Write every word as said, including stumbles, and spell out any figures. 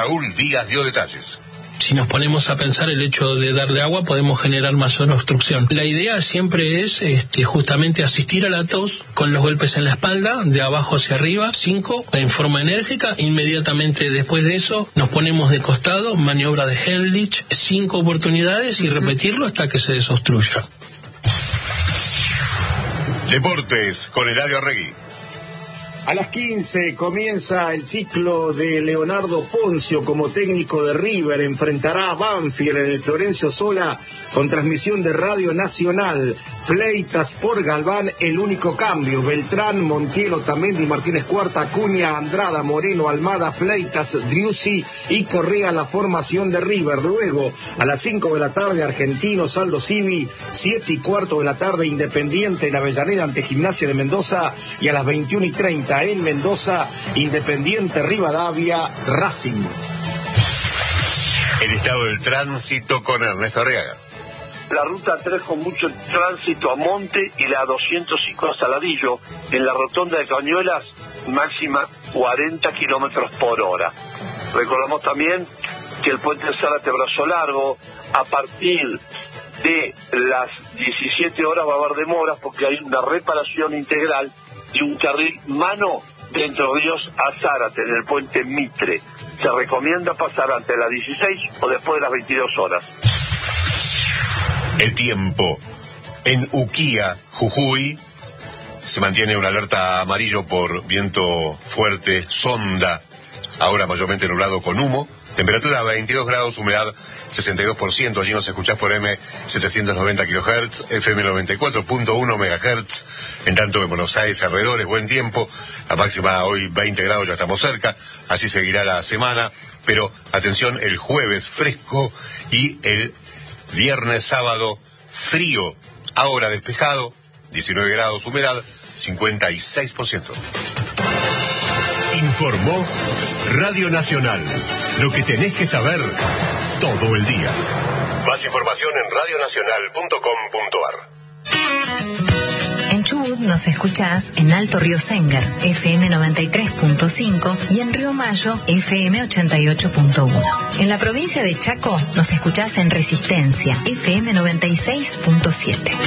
Raúl Díaz dio detalles. Si nos ponemos a pensar el hecho de darle agua, podemos generar mayor obstrucción. La idea siempre es este, justamente asistir a la tos con los golpes en la espalda, de abajo hacia arriba, cinco, en forma enérgica. Inmediatamente después de eso, nos ponemos de costado, maniobra de Heimlich, cinco oportunidades y repetirlo hasta que se desobstruya. Deportes con Eladio Arregui. A las quince comienza el ciclo de Leonardo Poncio como técnico de River. Enfrentará a Banfield en el Florencio Sola con transmisión de Radio Nacional. Fleitas por Galván, el único cambio. Beltrán, Montiel, Otamendi, Martínez Cuarta, Acuña, Andrada, Moreno, Almada, Fleitas, Driussi y Correa la formación de River. Luego, a las cinco de la tarde, Argentinos, Aldo Civi. siete y cuarto de la tarde, Independiente en Avellaneda ante Gimnasia de Mendoza. Y a las veintiuna y treinta en Mendoza, Independiente Rivadavia, Racing. El estado del tránsito con Ernesto Arriaga. La ruta tres con mucho tránsito a Monte y la doscientos cinco a Saladillo. En la rotonda de Cañuelas, máxima cuarenta kilómetros por hora. Recordamos también que el puente de Zárate Brazo Largo, a partir de las diecisiete horas va a haber demoras porque hay una reparación integral de un carril mano de Entre Ríos a Zárate, en el puente Mitre. Se recomienda pasar antes de las dieciséis o después de las veintidós horas. El tiempo. En Uquía, Jujuy, se mantiene una alerta amarillo por viento fuerte, sonda, ahora mayormente nublado con humo. Temperatura veintidós grados, humedad sesenta y dos por ciento. Allí nos escuchás por M setecientos noventa kilohertz, F M noventa y cuatro punto uno megahertz. En tanto en Buenos Aires, alrededores, buen tiempo. La máxima hoy veinte grados, ya estamos cerca. Así seguirá la semana. Pero atención, el jueves fresco y el viernes, sábado frío. Ahora despejado, diecinueve grados, humedad cincuenta y seis por ciento. Informó Radio Nacional. Lo que tenés que saber todo el día. Más información en radio nacional punto com punto a r. En Chubut nos escuchás en Alto Río Sengar, F M noventa y tres punto cinco, y en Río Mayo, F M ochenta y ocho punto uno. En la provincia de Chaco nos escuchás en Resistencia, F M noventa y seis punto siete.